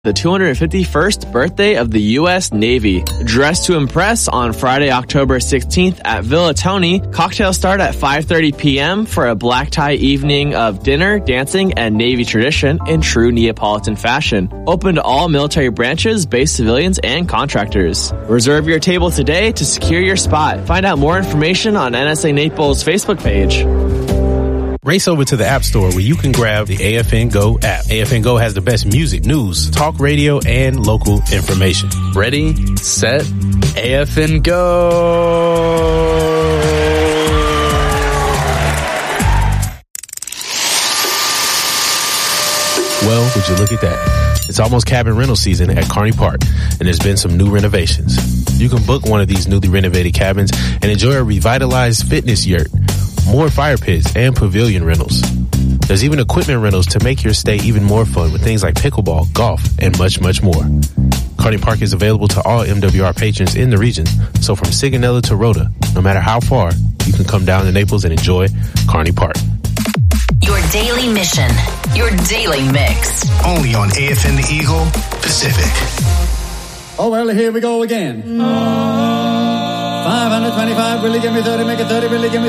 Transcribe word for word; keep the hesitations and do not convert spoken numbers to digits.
the two hundred fifty-first birthday of the U S Navy. Dress to impress on Friday, October sixteenth at Villa Tony. Cocktails start at five thirty p.m. for a black tie evening of dinner, dancing, and Navy tradition in true Neapolitan fashion. Open to all military branches, base civilians, and contractors. Reserve your table today to secure your spot. Find out more information on N S A Naples' Facebook page. Race over to the App Store where you can grab the A F N Go app. A F N Go has the best music, news, talk radio, and local information. Ready, set, A F N Go! Well, would you look at that? It's almost cabin rental season at Kearney Park, and there's been some new renovations. You can book one of these newly renovated cabins and enjoy a revitalized fitness yurt, more fire pits, and pavilion rentals. There's even equipment rentals to make your stay even more fun with things like pickleball, golf, and much, much more. Kearney Park is available to all M W R patrons in the region, so from Sigonella to Rhoda, no matter how far, you can come down to Naples and enjoy Kearney Park. Your daily mission, your daily mix. Only on A F N The Eagle Pacific. Oh, well, here we go again. five hundred twenty-five, really give me thirty, make it thirty, really give me